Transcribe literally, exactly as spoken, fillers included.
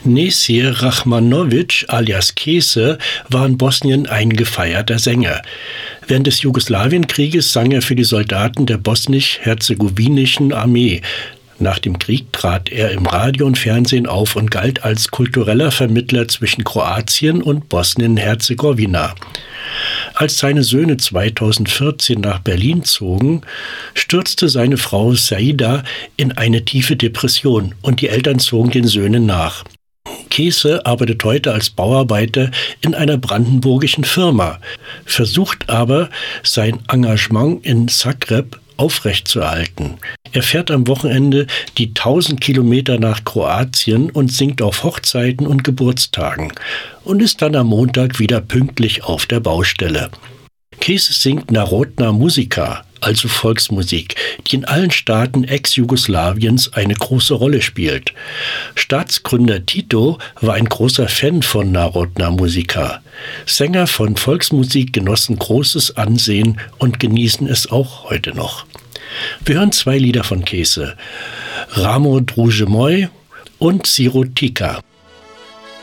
Nesir Rahmanović alias Kese war in Bosnien ein gefeierter Sänger. Während des Jugoslawienkrieges sang er für die Soldaten der bosnisch-herzegowinischen Armee. Nach dem Krieg trat er im Radio und Fernsehen auf und galt als kultureller Vermittler zwischen Kroatien und Bosnien-Herzegowina. Als seine Söhne zweitausendvierzehn nach Berlin zogen, stürzte seine Frau Saida in eine tiefe Depression und die Eltern zogen den Söhnen nach. Kese arbeitet heute als Bauarbeiter in einer brandenburgischen Firma, versucht aber, sein Engagement in Zagreb aufrechtzuerhalten. Er fährt am Wochenende die tausend Kilometer nach Kroatien und singt auf Hochzeiten und Geburtstagen und ist dann am Montag wieder pünktlich auf der Baustelle. Kese singt Narodna Muzika, also Volksmusik, die in allen Staaten Ex-Jugoslawiens eine große Rolle spielt. Staatsgründer Tito war ein großer Fan von Narodna Muzika. Sänger von Volksmusik genossen großes Ansehen und genießen es auch heute noch. Wir hören zwei Lieder von Kese, Ramo Druže moj und Sirotika.